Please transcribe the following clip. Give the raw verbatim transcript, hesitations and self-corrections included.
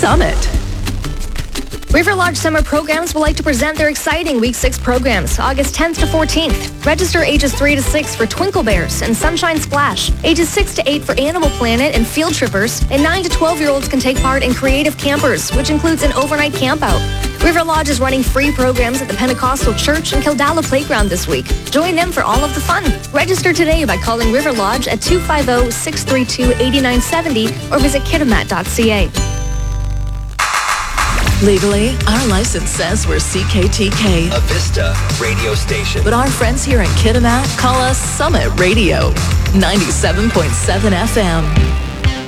Summit. River Lodge Summer Programs would like to present their exciting Week six programs, August tenth to fourteenth. Register ages three to six for Twinkle Bears and Sunshine Splash, ages six to eight for Animal Planet and Field Trippers, and nine to twelve-year-olds can take part in Creative Campers, which includes an overnight campout. River Lodge is running free programs at the Pentecostal Church and Kildala Playground this week. Join them for all of the fun. Register today by calling River Lodge at two five zero, six three two, eight nine seven zero or visit kitimat dot c a. Legally, our license says we're C K T K, a Vista radio station. But our friends here in Kitimat call us Summit Radio, ninety-seven point seven F M.